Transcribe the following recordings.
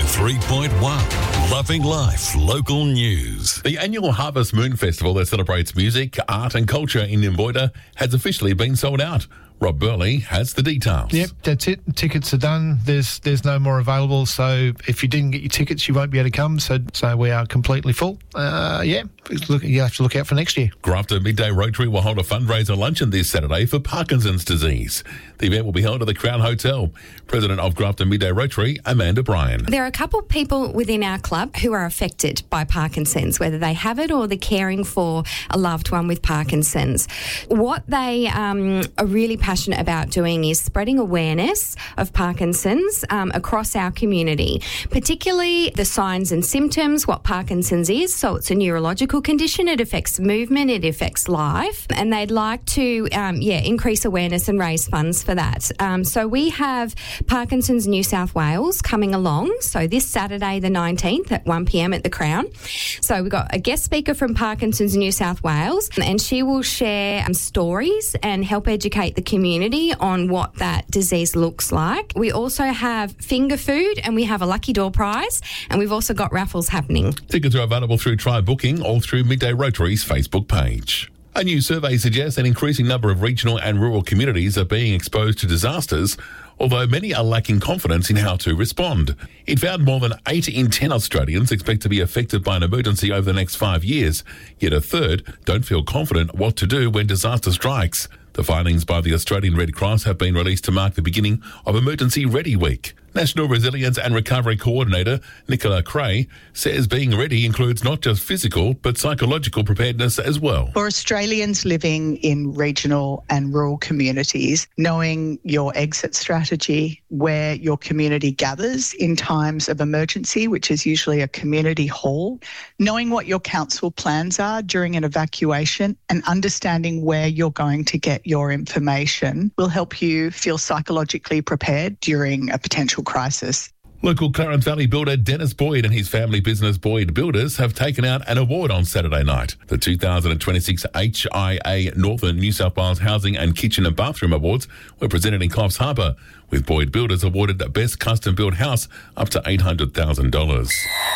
103.1 Loving Life Local News. The annual Harvest Moon Festival that celebrates music, art and culture in Nimboida has officially been sold out. Rob Burley has the details. Yep, that's it. Tickets are done. There's no more available. So if you didn't get your tickets, you won't be able to come. So we are completely full. You have to look out for next year. Grafton Midday Rotary will hold a fundraiser luncheon this Saturday for Parkinson's disease. The event will be held at the Crown Hotel. President of Grafton Midday Rotary, Amanda Bryan. There are a couple of people within our club who are affected by Parkinson's, whether they have it or they're caring for a loved one with Parkinson's. What they are really passionate about doing is spreading awareness of Parkinson's across our community, particularly the signs and symptoms, what Parkinson's is. So it's a neurological condition. It affects movement. It affects life. And they'd like to, increase awareness and raise funds for that. So we have Parkinson's New South Wales coming along. So this Saturday, the 19th at 1 p.m. at the Crown. So we've got a guest speaker from Parkinson's New South Wales, and she will share stories and help educate the community on what that disease looks like. We also have finger food, and we have a lucky door prize, and we've also got raffles happening. Tickets are available through Try Booking or through Midday Rotary's Facebook page. A new survey suggests an increasing number of regional and rural communities are being exposed to disasters, although many are lacking confidence in how to respond. It found more than 8 in 10 Australians expect to be affected by an emergency over the next 5 years, yet a third don't feel confident what to do when disaster strikes. The findings by the Australian Red Cross have been released to mark the beginning of Emergency Ready Week. National Resilience and Recovery Coordinator Nicola Cray says being ready includes not just physical but psychological preparedness as well. For Australians living in regional and rural communities, knowing your exit strategy, where your community gathers in times of emergency, which is usually a community hall, knowing what your council plans are during an evacuation and understanding where you're going to get your information will help you feel psychologically prepared during a potential crisis. Local Clarence Valley builder Dennis Boyd and his family business Boyd Builders have taken out an award on Saturday night. The 2026 HIA Northern New South Wales Housing and Kitchen and Bathroom Awards were presented in Coffs Harbour, with Boyd Builders awarded the Best Custom Built House up to $800,000.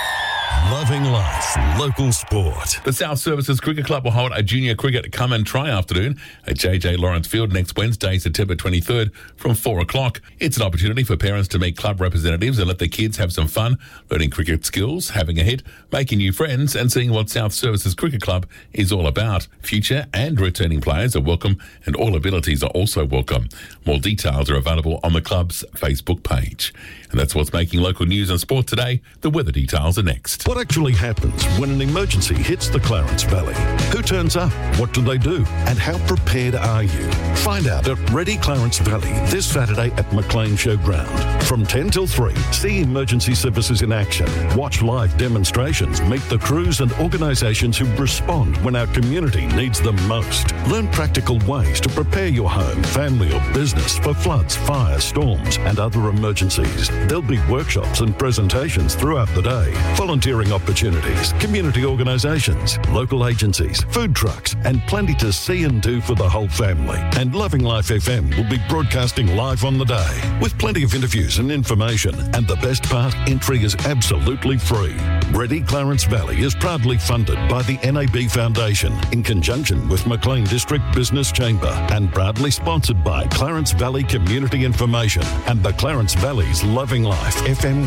Loving Life Local Sport. The South Services Cricket Club will hold a junior cricket come and try afternoon at JJ Lawrence Field next Wednesday, September 23rd from 4 o'clock. It's an opportunity for parents to meet club representatives and let their kids have some fun, learning cricket skills, having a hit, making new friends and seeing what South Services Cricket Club is all about. Future and returning players are welcome and all abilities are also welcome. More details are available on the club's Facebook page. And that's what's making local news and sport today. The weather details are next. What actually happens when an emergency hits the Clarence Valley? Who turns up? What do they do? And how prepared are you? Find out at Ready Clarence Valley this Saturday at McLean Showground. From 10 till 3, see emergency services in action. Watch live demonstrations, meet the crews and organisations who respond when our community needs them most. Learn practical ways to prepare your home, family or business for floods, fires, storms and other emergencies. There'll be workshops and presentations throughout the day. Volunteering opportunities, community organisations, local agencies, food trucks, and plenty to see and do for the whole family. And Loving Life FM will be broadcasting live on the day with plenty of interviews and information. And the best part, entry is absolutely free. Ready Clarence Valley is proudly funded by the NAB Foundation in conjunction with McLean District Business Chamber and proudly sponsored by Clarence Valley Community Information and the Clarence Valley's Loving Life FM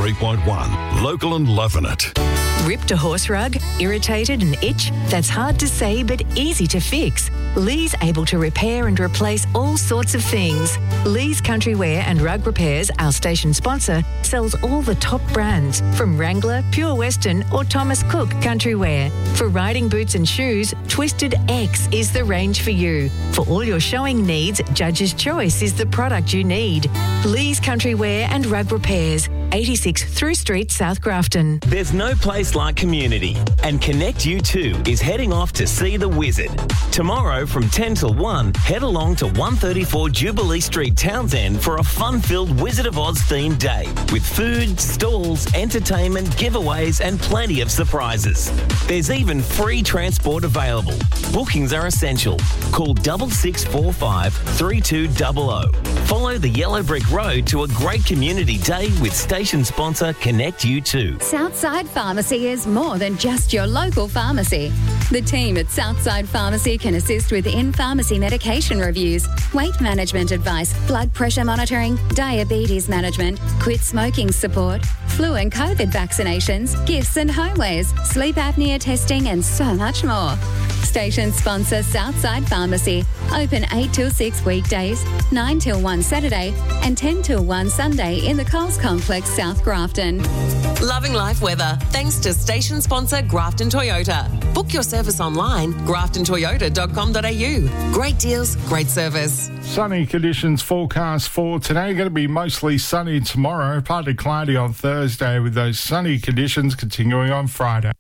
103.1. Local and loving it. Ripped a horse rug? Irritated and itch? That's hard to say but easy to fix. Lee's able to repair and replace all sorts of things. Lee's Country Wear and Rug Repairs, our station sponsor, sells all the top brands from Wrangler, Pure Western or Thomas Cook Country Wear. For riding boots and shoes, Twisted X is the range for you. For all your showing needs, Judge's Choice is the product you need. Lee's Country Wear and Rug Repairs, 86 Through Street, South Grafton. There's no place like community. And Connect U2 is heading off to see the Wizard. Tomorrow from 10 till 1, head along to 134 Jubilee Street, Townsend for a fun-filled Wizard of Oz themed day with food, stalls, entertainment, giveaways and plenty of surprises. There's even free transport available. Bookings are essential. Call 6645 3200. Follow the Yellow Brick Road to a great community day with station sponsor Connect U2. Southside Pharmacy is more than just your local pharmacy. The team at Southside Pharmacy can assist with in-pharmacy medication reviews, weight management advice, blood pressure monitoring, diabetes management, quit smoking support, flu and COVID vaccinations, gifts and homewares, sleep apnea testing and so much more. Station sponsor Southside Pharmacy. Open 8 till 6 weekdays, 9 till 1 Saturday and 10 till 1 Sunday in the Coles Complex, South Grafton. Loving life weather thanks to station sponsor Grafton Toyota. Book your service online, graftontoyota.com.au. Great deals, great service. Sunny conditions forecast for today. Going to be mostly sunny tomorrow, partly cloudy on Thursday with those sunny conditions continuing on Friday.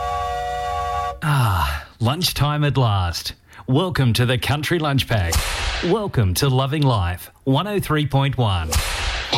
Lunchtime at last. Welcome to the Country Lunch Pack. Welcome to Loving Life 103.1.